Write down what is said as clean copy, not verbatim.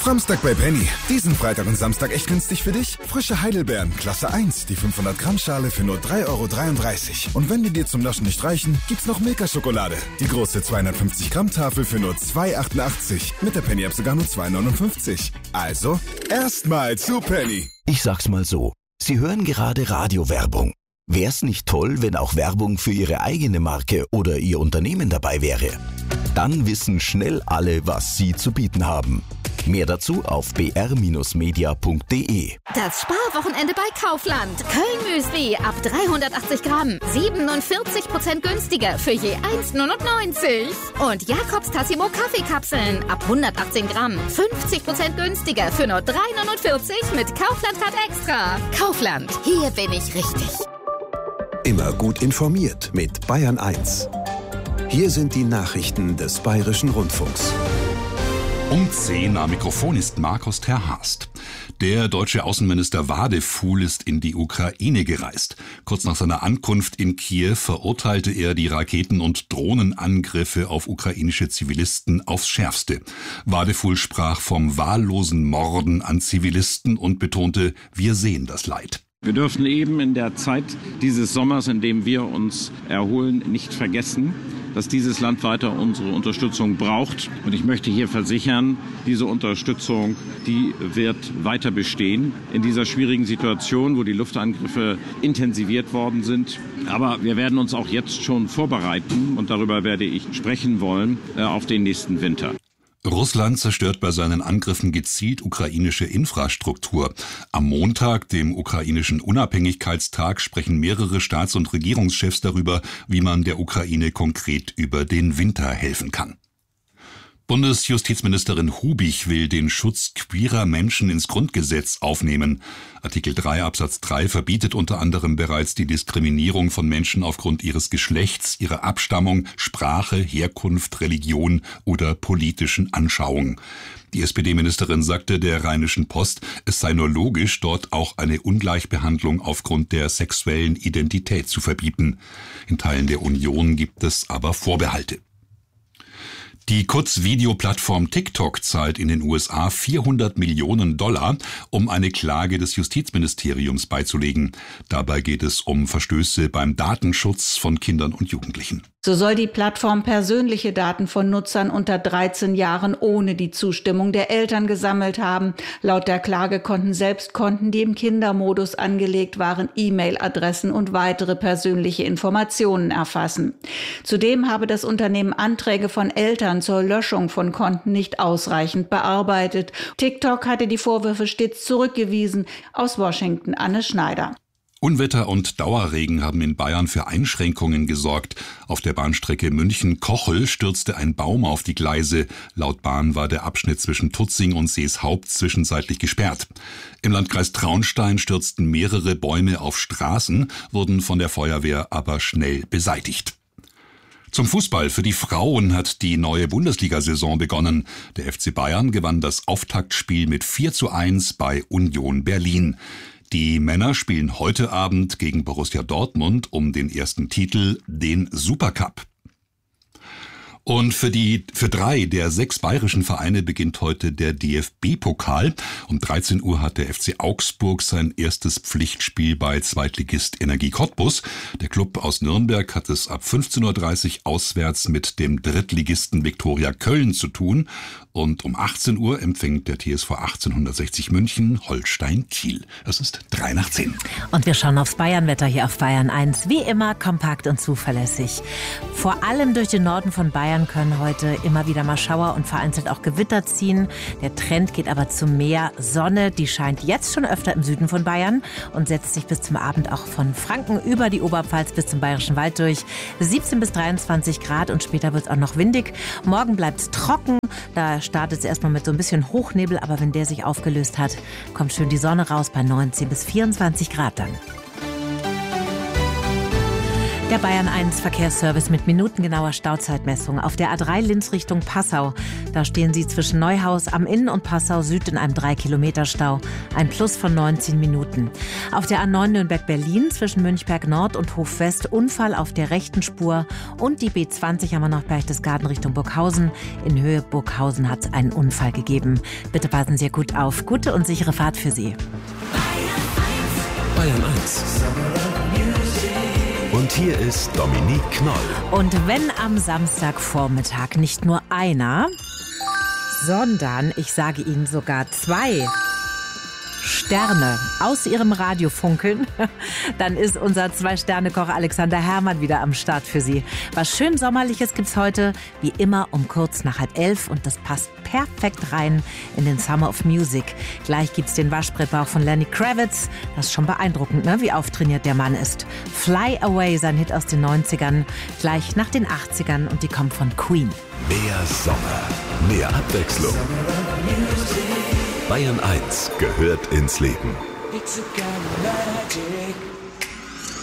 Samstag bei Penny. Diesen Freitag und Samstag echt günstig für dich? Frische Heidelbeeren, Klasse 1, die 500 Gramm Schale für nur 3,33 €. Und wenn die dir zum Naschen nicht reichen, gibt's noch Milka-Schokolade. Die große 250 Gramm Tafel für nur 2,88. Mit der Penny-App sogar nur 2,59. Also, erstmal zu Penny. Ich sag's mal so, Sie hören gerade Radiowerbung. Wär's nicht toll, wenn auch Werbung für Ihre eigene Marke oder Ihr Unternehmen dabei wäre? Dann wissen schnell alle, was Sie zu bieten haben. Mehr dazu auf br-media.de. Das Sparwochenende bei Kaufland. Köln-Müsli ab 380 Gramm. 47% günstiger für je 1,99 €. Und Jakobs Tassimo Kaffeekapseln ab 118 Gramm. 50% günstiger für nur 3,49 € mit Kaufland-Card Extra. Kaufland, hier bin ich richtig. Immer gut informiert mit Bayern 1. Hier sind die Nachrichten des Bayerischen Rundfunks. Um 10 am Mikrofon ist Markus Terhast. Der deutsche Außenminister Wadefuhl ist in die Ukraine gereist. Kurz nach seiner Ankunft in Kiew verurteilte er die Raketen- und Drohnenangriffe auf ukrainische Zivilisten aufs Schärfste. Wadefuhl sprach vom wahllosen Morden an Zivilisten und betonte, wir sehen das Leid. Wir dürfen eben in der Zeit dieses Sommers, in dem wir uns erholen, nicht vergessen, dass dieses Land weiter unsere Unterstützung braucht. Und ich möchte hier versichern, diese Unterstützung, die wird weiter bestehen in dieser schwierigen Situation, wo die Luftangriffe intensiviert worden sind. Aber wir werden uns auch jetzt schon vorbereiten, und darüber werde ich sprechen wollen, auf den nächsten Winter. Russland zerstört bei seinen Angriffen gezielt ukrainische Infrastruktur. Am Montag, dem ukrainischen Unabhängigkeitstag, sprechen mehrere Staats- und Regierungschefs darüber, wie man der Ukraine konkret über den Winter helfen kann. Bundesjustizministerin Hubich will den Schutz queerer Menschen ins Grundgesetz aufnehmen. Artikel 3 Absatz 3 verbietet unter anderem bereits die Diskriminierung von Menschen aufgrund ihres Geschlechts, ihrer Abstammung, Sprache, Herkunft, Religion oder politischen Anschauung. Die SPD-Ministerin sagte der Rheinischen Post, es sei nur logisch, dort auch eine Ungleichbehandlung aufgrund der sexuellen Identität zu verbieten. In Teilen der Union gibt es aber Vorbehalte. Die Kurzvideoplattform TikTok zahlt in den USA $400 Millionen, um eine Klage des Justizministeriums beizulegen. Dabei geht es um Verstöße beim Datenschutz von Kindern und Jugendlichen. So soll die Plattform persönliche Daten von Nutzern unter 13 Jahren ohne die Zustimmung der Eltern gesammelt haben. Laut der Klage konnten selbst Konten, die im Kindermodus angelegt waren, E-Mail-Adressen und weitere persönliche Informationen erfassen. Zudem habe das Unternehmen Anträge von Eltern zur Löschung von Konten nicht ausreichend bearbeitet. TikTok hatte die Vorwürfe stets zurückgewiesen. Aus Washington Anne Schneider. Unwetter und Dauerregen haben in Bayern für Einschränkungen gesorgt. Auf der Bahnstrecke München-Kochel stürzte ein Baum auf die Gleise. Laut Bahn war der Abschnitt zwischen Tutzing und Seeshaupt zwischenzeitlich gesperrt. Im Landkreis Traunstein stürzten mehrere Bäume auf Straßen, wurden von der Feuerwehr aber schnell beseitigt. Zum Fußball. Für die Frauen hat die neue Bundesliga-Saison begonnen. Der FC Bayern gewann das Auftaktspiel mit 4:1 bei Union Berlin. Die Männer spielen heute Abend gegen Borussia Dortmund um den ersten Titel, den Supercup. Und für 3 der 6 bayerischen Vereine beginnt heute der DFB-Pokal. Um 13 Uhr hat der FC Augsburg sein erstes Pflichtspiel bei Zweitligist Energie Cottbus. Der Klub aus Nürnberg hat es ab 15:30 Uhr auswärts mit dem Drittligisten Viktoria Köln zu tun. Und um 18 Uhr empfängt der TSV 1860 München Holstein Kiel. Es ist 9:03. Und wir schauen aufs Bayernwetter hier auf Bayern 1. Wie immer kompakt und zuverlässig. Vor allem durch den Norden von Bayern können heute immer wieder mal Schauer und vereinzelt auch Gewitter ziehen. Der Trend geht aber zu mehr Sonne. Die scheint jetzt schon öfter im Süden von Bayern und setzt sich bis zum Abend auch von Franken über die Oberpfalz bis zum Bayerischen Wald durch. 17 bis 23 Grad und später wird es auch noch windig. Morgen bleibt es trocken. Da startet es erstmal mit so ein bisschen Hochnebel, aber wenn der sich aufgelöst hat, kommt schön die Sonne raus bei 19 bis 24 Grad dann. Der Bayern 1 Verkehrsservice mit minutengenauer Stauzeitmessung. Auf der A3 Linz Richtung Passau. Da stehen Sie zwischen Neuhaus am Inn und Passau Süd in einem 3-Kilometer-Stau. Ein Plus von 19 Minuten. Auf der A9 Nürnberg-Berlin zwischen Münchberg Nord und Hof West Unfall auf der rechten Spur. Und die B20 haben wir noch Berchtesgaden Richtung Burghausen. In Höhe Burghausen hat es einen Unfall gegeben. Bitte passen Sie gut auf. Gute und sichere Fahrt für Sie. Bayern 1. Und hier ist Dominique Knoll. Und wenn am Samstagvormittag nicht nur einer, sondern, ich sage Ihnen sogar 2 Sterne aus Ihrem Radio funkeln, dann ist unser 2-Sterne-Koch Alexander Herrmann wieder am Start für Sie. Was schön Sommerliches gibt's heute, wie immer um kurz nach 10:30 und das passt perfekt rein in den Summer of Music. Gleich gibt's den Waschbrettbauch von Lenny Kravitz. Das ist schon beeindruckend, ne? Wie auftrainiert der Mann ist. Fly Away, sein Hit aus den 90ern, gleich nach den 80ern und die kommt von Queen. Mehr Sommer, mehr Abwechslung. Bayern 1 gehört ins Leben. It's a kind of magic.